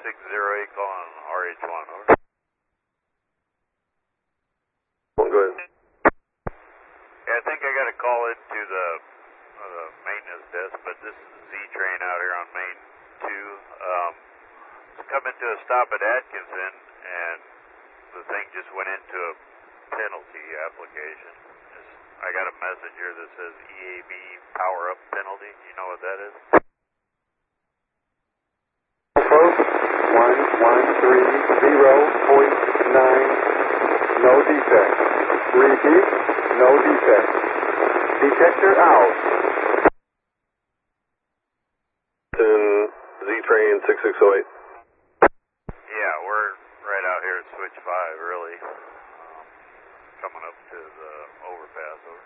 6608 calling RH1, over. Go ahead. Yeah, I think I got a call into the maintenance desk, but this is Z-Train out here on Main 2. It's coming to a stop at Atkinson, and the thing just went into a penalty application. I got a message here that says EAB power-up penalty. You know what that is? 130.9, no defect. Repeat, no defect. Detector out. Z-Train 6608. Yeah, we're right out here at Switch 5, really. Coming up to the overpass, over.